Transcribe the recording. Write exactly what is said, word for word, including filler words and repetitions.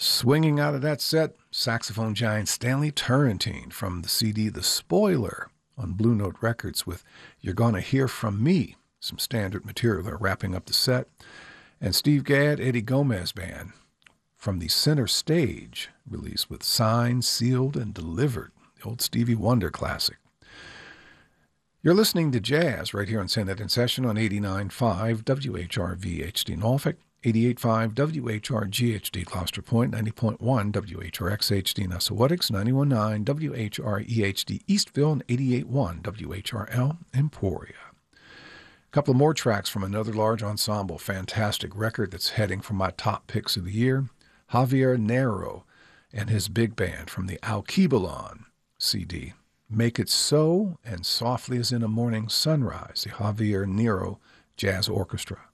Swinging out of that set, saxophone giant Stanley Turrentine from the C D The Spoiler on Blue Note Records with You're Gonna Hear From Me, some standard material there wrapping up the set. And Steve Gadd, Eddie Gomez Band from the Center Stage release with Signed, Sealed, and Delivered, the old Stevie Wonder classic. You're listening to Jazz right here on Send In Session on eighty-nine point five W H R V H D Norfolk, eighty-eight point five W H R G H D Gloucester Point, ninety point one W H R X H D Nessawatix, ninety-one point nine W H R E H D Eastville, and eighty-eight point one W H R L Emporia. A couple of more tracks from another large ensemble, fantastic record that's heading for my top picks of the year, Javier Nero and his big band from the Alkebulan C D. Make It So and Softly as in a Morning Sunrise, the Javier Nero Jazz Orchestra.